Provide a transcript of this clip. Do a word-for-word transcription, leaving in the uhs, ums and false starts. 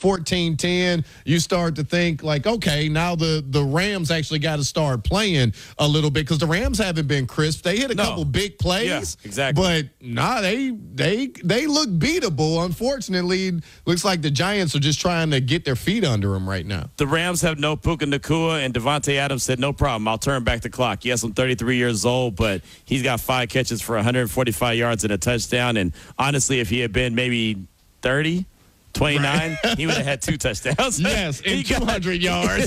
fourteen ten, you start to think like, okay, now the, the Rams actually got to start playing a little bit because the Rams haven't been crisp. They hit a No. couple big plays. Yeah, exactly. But, nah, they, they, they look beatable. Unfortunately, looks like the Giants are just trying to get their feet under them right now. The Rams have no Puka Nacua, and Devontae Adams said, no problem, I'll turn back the clock. Yes, I'm thirty-three years old, but he's got five catches for one hundred forty-five yards and a touchdown. And honestly, if he had been maybe thirty, twenty-nine, right. he would have had two touchdowns. Yes, and two hundred yards.